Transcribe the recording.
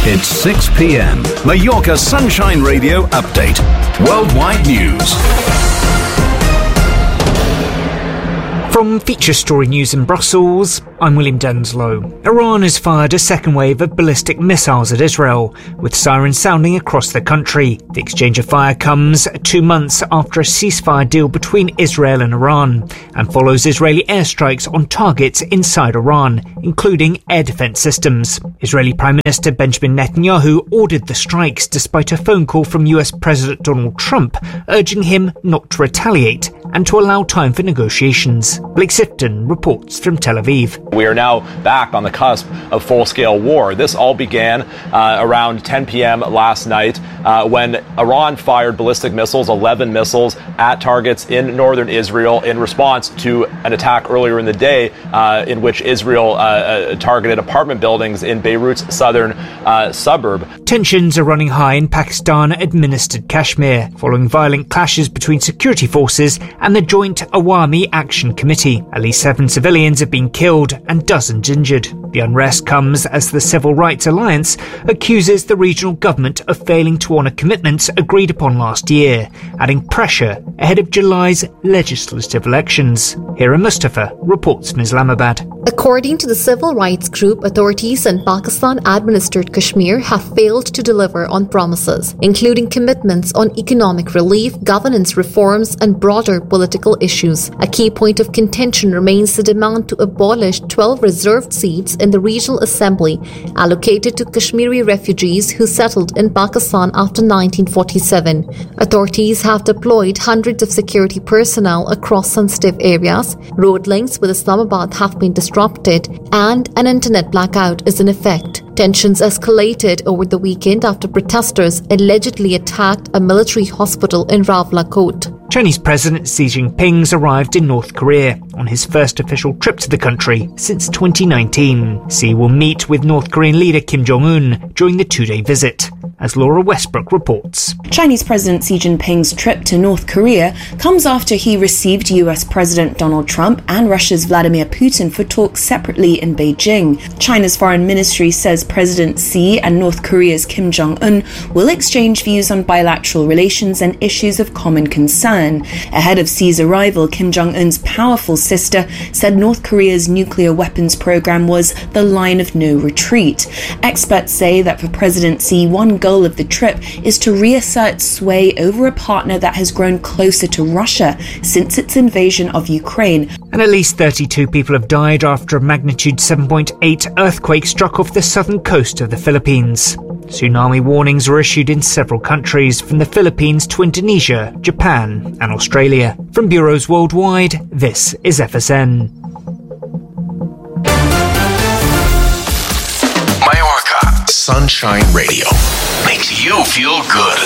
It's 6 p.m. Mallorca Sunshine Radio Update. Worldwide news. From Feature Story News in Brussels, I'm William Denslow. Iran has fired a second wave of ballistic missiles at Israel, with sirens sounding across the country. The exchange of fire comes 2 months after a ceasefire deal between Israel and Iran, and follows Israeli airstrikes on targets inside Iran, including air defense systems. Israeli Prime Minister Benjamin Netanyahu ordered the strikes despite a phone call from US President Donald Trump urging him not to retaliate and to allow time for negotiations. Blake Sifton reports from Tel Aviv. We are now back on the cusp of full-scale war. This all began around 10 p.m. last night when Iran fired ballistic missiles, 11 missiles, at targets in northern Israel in response to an attack earlier in the day in which Israel targeted apartment buildings in Beirut's southern suburb. Tensions are running high in Pakistan-administered Kashmir, following violent clashes between security forces and the Joint Awami Action Committee. At least 7 civilians have been killed and dozens injured. The unrest comes as the Civil Rights Alliance accuses the regional government of failing to honour commitments agreed upon last year, adding pressure ahead of July's legislative elections. Hira Mustafa reports from Islamabad. According to the civil rights group, authorities in Pakistan-administered Kashmir have failed to deliver on promises, including commitments on economic relief, governance reforms and broader political issues. A key point of contention remains the demand to abolish 12 reserved seats in the Regional Assembly allocated to Kashmiri refugees who settled in Pakistan after 1947. Authorities have deployed hundreds of security personnel across sensitive areas, road links with Islamabad have been disrupted, and an internet blackout is in effect. Tensions escalated over the weekend after protesters allegedly attacked a military hospital in Rawalakot. Chinese President Xi Jinping's arrived in North Korea on his first official trip to the country since 2019. Xi will meet with North Korean leader Kim Jong-un during the 2-day visit, as Laura Westbrook reports. Chinese President Xi Jinping's trip to North Korea comes after he received US President Donald Trump and Russia's Vladimir Putin for talks separately in Beijing. China's foreign ministry says President Xi and North Korea's Kim Jong-un will exchange views on bilateral relations and issues of common concern. Ahead of Xi's arrival, Kim Jong-un's powerful sister said North Korea's nuclear weapons program was the line of no retreat. Experts say that for President Xi, one goal of the trip is to reassert sway over a partner that has grown closer to Russia since its invasion of Ukraine. And at least 32 people have died after a magnitude 7.8 earthquake struck off the southern coast of the Philippines. Tsunami warnings were issued in several countries, from the Philippines to Indonesia, Japan and Australia. From bureaus worldwide, this is FSN. Mallorca Sunshine Radio makes you feel good.